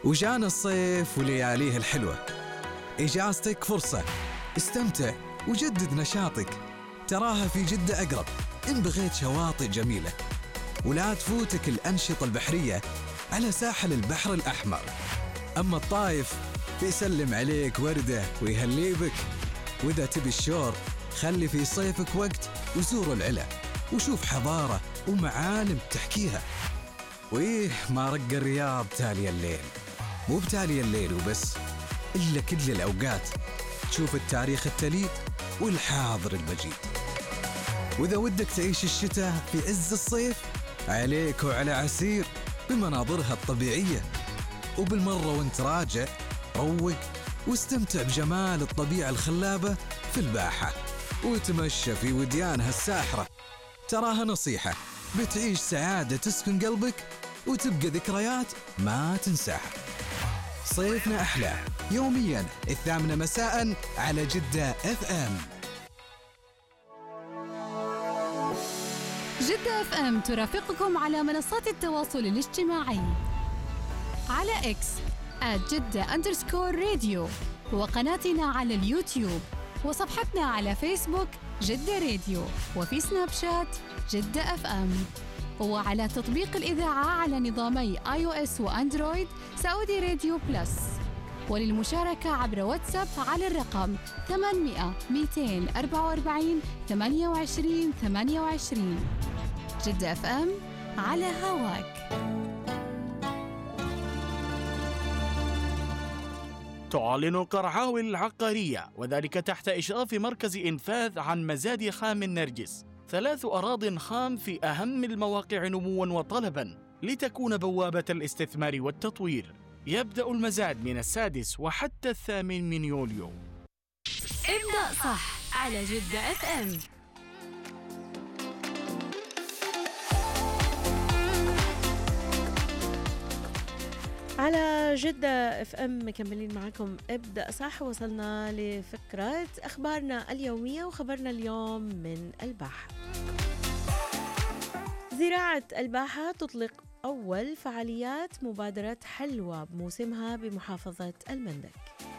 وجانا الصيف ولياليه الحلوة، إجازتك فرصة، استمتع وجدد نشاطك، تراها في جدة أقرب إن بغيت شواطئ جميلة. ولا تفوتك الأنشطة البحرية على ساحل البحر الأحمر. أما الطايف بيسلم عليك وردة ويهلي بك. وإذا تبي الشور خلي في صيفك وقت وزور العلا وشوف حضارة ومعالم تحكيها. وإيه ما رق الرياض تالي الليل، مو بتالي الليل وبس، إلا كل الأوقات تشوف التاريخ التليد والحاضر المجيد. وإذا ودك تعيش الشتاء في عز الصيف عليك وعلى عسير بمناظرها الطبيعية. وبالمرة وانت راجع روق واستمتع بجمال الطبيعة الخلابة في الباحة وتمشى في وديانها الساحرة. تراها نصيحة بتعيش سعادة تسكن قلبك وتبقى ذكريات ما تنساها. صيفنا أحلى يومياً 8 مساءً على جدة FM. جدة FM ترافقكم على منصات التواصل الاجتماعي على X @جدة_radio، وقناتنا على اليوتيوب، وصفحتنا على فيسبوك جدة راديو، وفي سناب شات جدة FM، وعلى تطبيق الإذاعة على نظامي iOS وأندرويد سعودي راديو بلس. وللمشاركة عبر واتساب على الرقم 800 244 28 28. جدة FM على هواك. تعلن قرعاوي العقارية، وذلك تحت إشراف مركز إنفاذ، عن مزاد خام النرجس، 3 أراضٍ خام في أهم المواقع نمواً وطلباً لتكون بوابة الاستثمار والتطوير. يبدأ المزاد من 6 وحتى 8 يوليو. ابدأ صح على جدة FM. على جدة FM مكملين معكم ابدأ صح. وصلنا لفقرة أخبارنا اليومية، وخبرنا اليوم من الباحة. زراعة الباحة تطلق أول فعاليات مبادرة حلوى بموسمها بمحافظة المندك.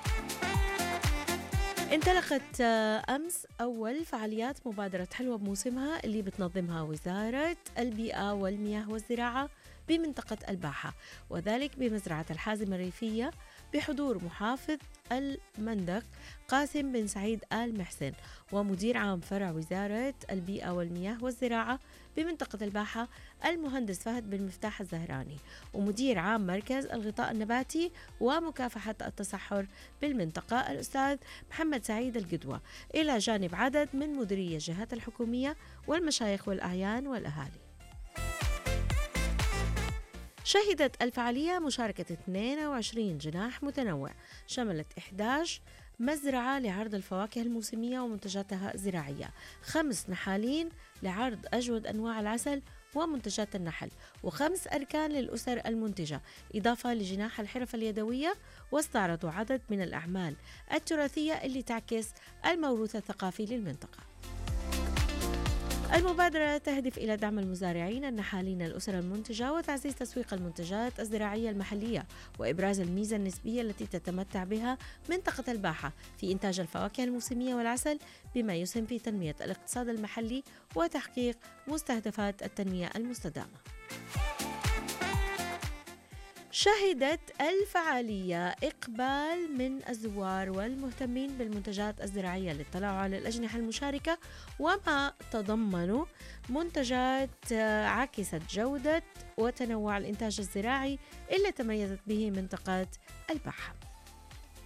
انطلقت أمس أول فعاليات مبادرة حلوى بموسمها اللي بتنظمها وزارة البيئة والمياه والزراعة بمنطقة الباحة، وذلك بمزرعة الحازم الريفية بحضور محافظ المندق قاسم بن سعيد آل محسن، ومدير عام فرع وزارة البيئة والمياه والزراعة بمنطقة الباحة المهندس فهد بن مفتاح الزهراني، ومدير عام مركز الغطاء النباتي ومكافحة التصحر بالمنطقة الأستاذ محمد سعيد القدوة، إلى جانب عدد من مديري الجهات الحكومية والمشايخ والأعيان والأهالي. شهدت الفعالية مشاركة 22 جناح متنوع، شملت 11 مزرعة لعرض الفواكه الموسمية ومنتجاتها الزراعية، 5 نحالين لعرض أجود أنواع العسل ومنتجات النحل، و5 أركان للأسر المنتجة، إضافة لجناح الحرف اليدوية، واستعرضوا عدد من الأعمال التراثية اللي تعكس الموروث الثقافي للمنطقة. المبادرة تهدف إلى دعم المزارعين النحالين الأسر المنتجة وتعزيز تسويق المنتجات الزراعية المحلية وإبراز الميزة النسبية التي تتمتع بها منطقة الباحة في إنتاج الفواكه الموسمية والعسل، بما يسهم في تنمية الاقتصاد المحلي وتحقيق مستهدفات التنمية المستدامة. شهدت الفعالية إقبال من الزوار والمهتمين بالمنتجات الزراعية للاطلاع على الأجنحة المشاركة، وما تضمن منتجات عكست جودة وتنوع الإنتاج الزراعي اللي تميزت به منطقة الباحة.